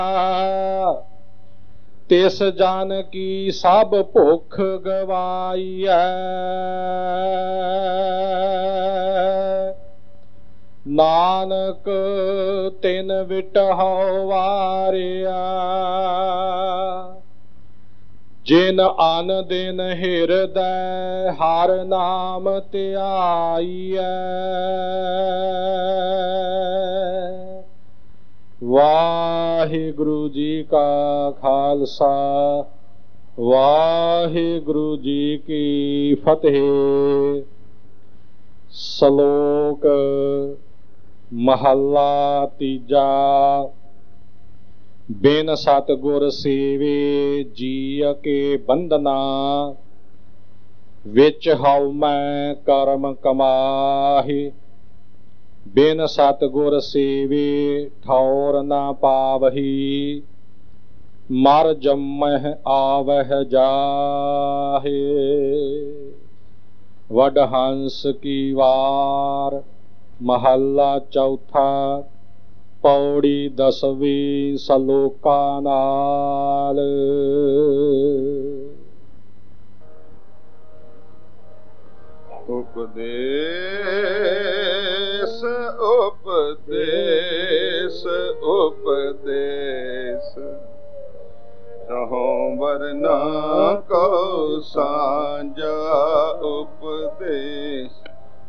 ਤਿਸ ਜਨ ਕੀ ਸਭ ਭੁੱਖ ਗਵਾਈਐ। ਨਾਨਕ ਤਿਨ ਵਿਟਹੁ ਵਾਰਿਆ। ਜਿਨ ਅਨ ਦਿਨ ਹਿਰਦੈ ਹਰ ਨਾਮ ਧਿਆਈਐ। ਵਾਹਿਗੁਰੂ ਜੀ ਕਾ ਖਾਲਸਾ, ਵਾਹਿਗੁਰੂ ਜੀ ਕੀ ਫਤਿਹ। ਸ਼ਲੋਕ ਮਹੱਲਾ ਤੀਜਾ। ਬਿਨ ਸਤਿਗੁਰ ਸੇਵੇ ਜੀਅ ਕੇ ਬੰਧਨਾ। ਵਿੱਚ ਹਉ ਮੈਂ ਕਰਮ ਕਮਾਹਿ। ਬਿਨ ਸਤਿਗੁਰ ਸੇਵੇ ਠੌਰ ਨਾ ਪਾਵਹੀ। ਮਰ ਜੰਮਹਿ ਆਵਹਿ ਜਾਹਿ। ਵਡਹੰਸ ਕੀ ਵਾਰ ਮਹੱਲਾ ਚੌਥਾ। ਪੌੜੀ ਦਸਵੀਂ ਸਲੋਕਾਂ ਨਾਲ। ਉਪਦੇਸ ਉਪਦੇਸ ਉਪਦੇਸ। ਚਹੁ ਵਰਨਾ ਕਉ ਸਾਂਝਾ ਉਪਦੇਸ।